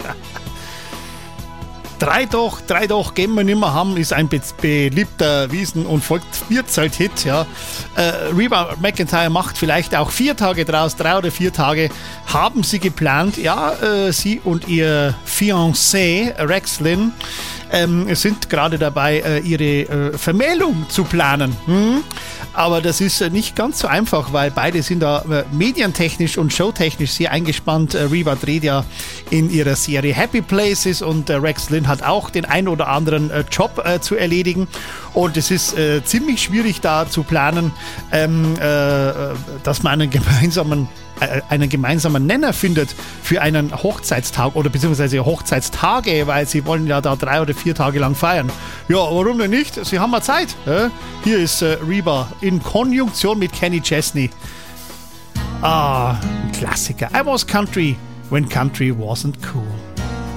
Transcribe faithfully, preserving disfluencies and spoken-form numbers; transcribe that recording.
Drei doch, drei doch, gehen wir nimmer haben, ist ein be- beliebter Wiesen- und Volksbierzelt-Hit. Ja. Äh, Reba McEntire macht vielleicht auch vier Tage draus, drei oder vier Tage haben sie geplant. Ja, äh, sie und ihr Fiancé Rex Linn ähm, sind gerade dabei, äh, ihre äh, Vermählung zu planen. Hm? Aber das ist äh, nicht ganz so einfach, weil beide sind da äh, medientechnisch und showtechnisch sehr eingespannt. Äh, Reba dreht ja in ihrer Serie Happy Places und äh, Rex Linn hat auch den ein oder anderen äh, Job äh, zu erledigen. Und es ist äh, ziemlich schwierig da zu planen, ähm, äh, dass man einen gemeinsamen einen gemeinsamen Nenner findet für einen Hochzeitstag oder beziehungsweise Hochzeitstage, weil sie wollen ja da drei oder vier Tage lang feiern. Ja, warum denn nicht? Sie haben mal Zeit. Äh? Hier ist äh, Reba in Konjunktion mit Kenny Chesney. Ah, ein Klassiker. I was country when country wasn't cool.